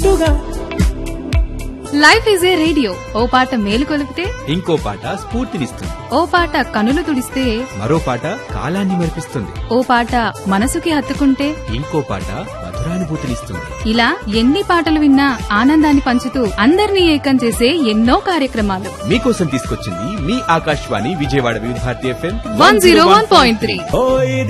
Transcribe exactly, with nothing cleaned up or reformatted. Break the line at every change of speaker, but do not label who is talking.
Life is a radio. ఓ పాట మేలు కొలిపితే
ఇంకో పాట స్ఫూర్తినిస్తుంది.
ఓ పాట కనులు తుడిస్తే
మరో పాట కాలాన్ని మరిపిస్తుంది.
ఓ పాట మనసుకి హత్తుకుంటే
ఇంకో పాట మధురానుభూతినిస్తుంది.
ఇలా ఎన్ని పాటలు విన్నా ఆనందాన్ని పంచుతూ అందరినీ ఏకం చేసే ఎన్నో కార్యక్రమాలు
మీకోసం తీసుకొచ్చింది మీ ఆకాశవాణి విజయవాడ వివిధ Bharati FM
one zero one point three.